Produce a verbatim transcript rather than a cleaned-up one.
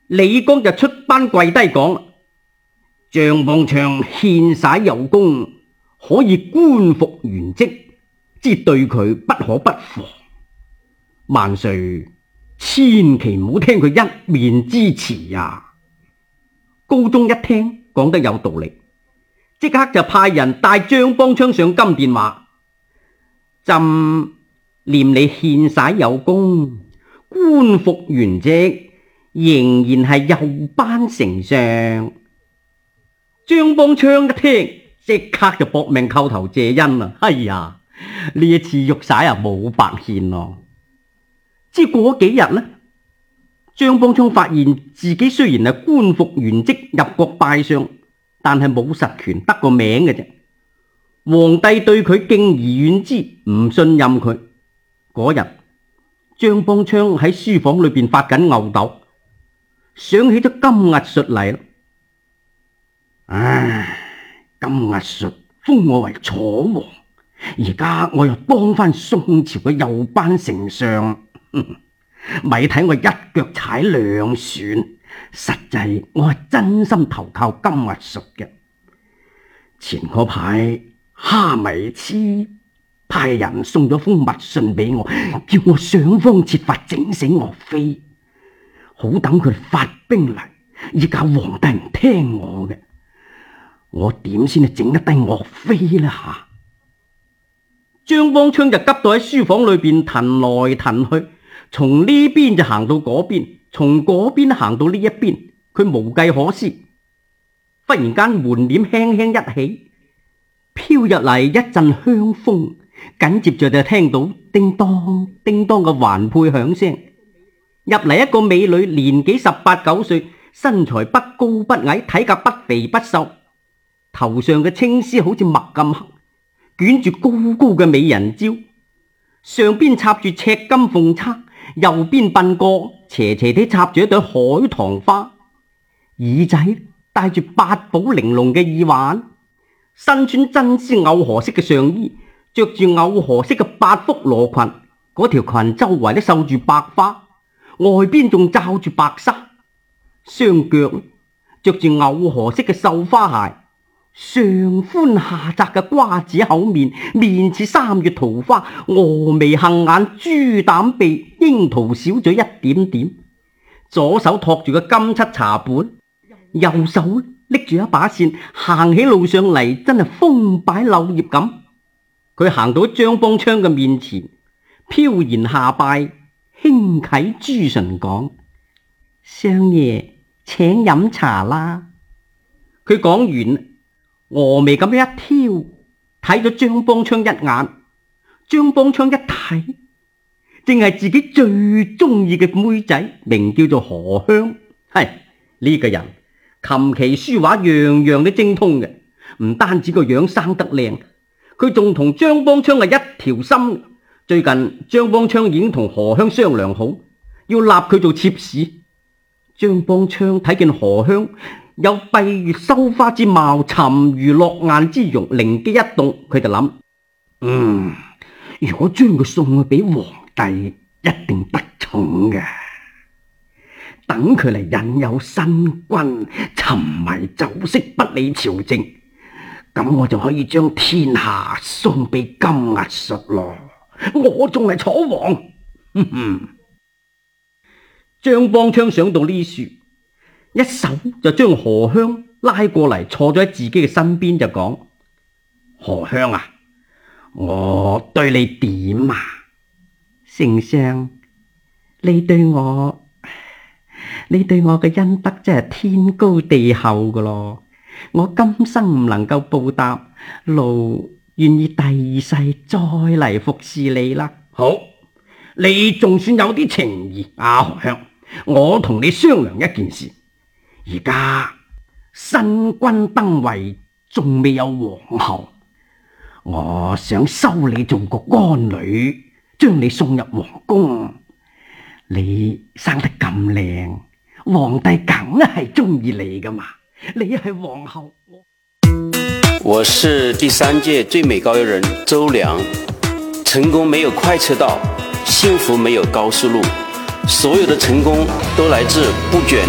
李剛就出班跪低講：張邦昌獻灑有功，可以官復原職，之對佢不可不防。萬歲千祈唔好聽佢一面之詞呀！高宗一聽講得有道理，即刻就派人帶張邦昌上金殿話：朕念你獻灑有功，官復原職，仍然係右班丞相。張邦昌一聽即刻就搏命叩頭謝恩啦！哎呀，呢一次玉璽啊冇白獻咯。之過幾日呢，張邦昌發現自己雖然係官復原職入國拜相，但係冇實權，得個名嘅啫。皇帝對佢敬而遠之，唔信任佢。嗰日張邦昌喺書房裏邊發緊吽哣，想起咗金壓術嚟啦。唉，金壓術封我為楚王，而家我又當翻宋朝嘅右班丞相。咪睇我一腳踩兩船，實際我係真心投靠金壓術嘅。前嗰排哈米黐派人送咗封密信俾我，叫我想方設法整死岳飛，好等佢發兵嚟，依家皇帝唔聽我嘅，我點先至整得低岳飛呢？吓！張邦昌就急到喺書房裏邊騰來騰去，從呢邊就行到嗰邊，從嗰邊行到呢一邊，佢無計可施。忽然間門簾輕輕一起，飄入嚟一陣香風，緊接着就聽到叮當叮當嘅環佩響聲。入嚟一個美女，年紀十八九歲，身材不高不矮，體格不肥不瘦，頭上嘅青絲好似墨咁黑，捲住高高嘅美人蕉，上邊插住赤金鳳釵，右邊鬢角斜斜地插住一朵海棠花，耳仔戴住八寶玲瓏嘅耳環，身穿真絲藕荷色嘅上衣，着住藕荷色嘅八福羅裙，嗰條裙周圍都繡住白花，外邊仲罩住白紗，雙腳着住藕荷色嘅繡花鞋，上寬下窄嘅瓜子口面，面似三月桃花，峨眉杏眼，豬膽鼻，櫻桃小嘴一點點，左手托住個金漆茶盤，右手拎住一把扇，行起路上嚟真係風擺柳葉咁。佢行到張邦昌嘅面前，飄然下拜，輕啟朱唇講：相爺請飲茶啦。佢講完，峨眉咁樣一挑，睇咗張邦昌一眼。張邦昌一睇，正係自己最中意嘅妹仔，名叫做何香。係呢、這個人琴棋書畫樣樣都精通嘅，唔單止個樣生得靚，佢仲同張邦昌係一條心。最近張邦昌已經同何香商量好，要立佢做妾侍。張邦昌睇見何香有閉月羞花之貌，沉魚落雁之容，靈機一動，佢就諗：嗯，如果將佢送去俾皇帝，一定得寵嘅。等佢嚟引誘新君，沉迷酒色，不理朝政，咁我就可以將天下送俾金壓術咯。我仲係楚王。哼哼。張邦昌想到呢處，一手就將何香拉過嚟，坐咗喺自己嘅身邊，就講：何香啊，我對你點啊？丞相，你對我你對我嘅恩德真係天高地厚噶咯，我今生唔能夠報答，奴願意第二世再嚟服侍你啦。好，你仲算有啲情義啊，何香，我同你商量一件事。而家新君登位，仲未有皇后，我想收你做個乾女，將你送入皇宮。你生得咁靚，皇帝梗係中意你噶嘛，你係皇后。 我是第三屆最美高邮人周良。成功没有快车道，幸福没有高速路，所有的成功都来自不卷